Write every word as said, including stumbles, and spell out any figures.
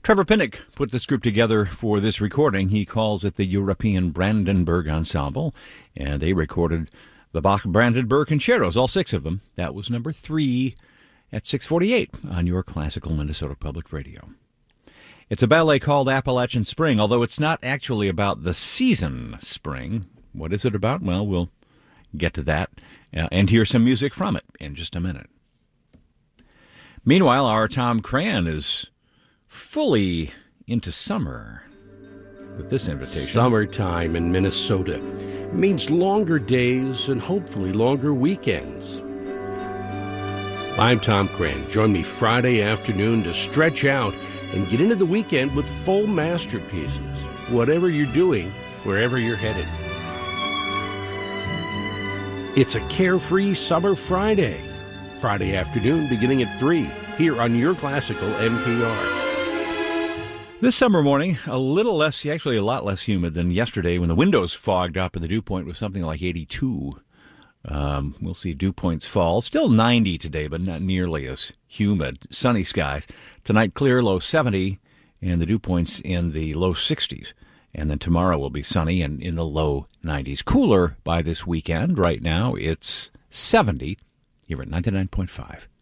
Trevor Pinnock put this group together for this recording. He calls it the European Brandenburg Ensemble, and they recorded the Bach-Brandenburg Concertos, all six of them. That was number three at six forty-eight on your classical Minnesota Public Radio. It's a ballet called Appalachian Spring, although it's not actually about the season spring. What is it about? Well, we'll get to that uh, and hear some music from it in just a minute. Meanwhile, our Tom Cran is fully into summer with this invitation. Summertime in Minnesota means longer days and hopefully longer weekends. I'm Tom Cran. Join me Friday afternoon to stretch out and get into the weekend with full masterpieces. Whatever you're doing, wherever you're headed. It's a carefree summer Friday. Friday afternoon beginning at three here on your classical N P R. This summer morning, a little less, actually a lot less humid than yesterday when the windows fogged up and the dew point was something like eighty-two. Um, we'll see dew points fall. Still ninety today, but not nearly as humid. Sunny skies. Tonight, clear, low seventy, and the dew points in the low sixties. And then tomorrow will be sunny and in the low nineties. Cooler by this weekend. Right now, it's seventy here at ninety-nine point five.